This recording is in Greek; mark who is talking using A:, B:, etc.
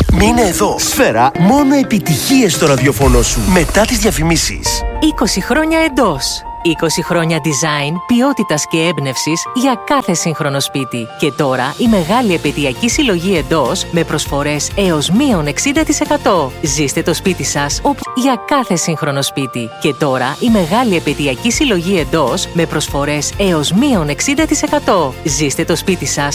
A: Μείνε εδώ. Σφαίρα, μόνο επιτυχίες στο ραδιοφωνό σου. Μετά τις διαφημίσεις.
B: 20 χρόνια εντός. 20 χρόνια design, ποιότητας και έμπνευσης για κάθε σύγχρονο σπίτι. Και τώρα η μεγάλη επαιτειακή συλλογή εντός με προσφορές έως μείον 60%. Ζήστε το σπίτι σας για κάθε σύγχρονο σπίτι. Και τώρα η μεγάλη επαιτειακή συλλογή εντός με προσφορές έως μείον 60%. Ζήστε το σπίτι σας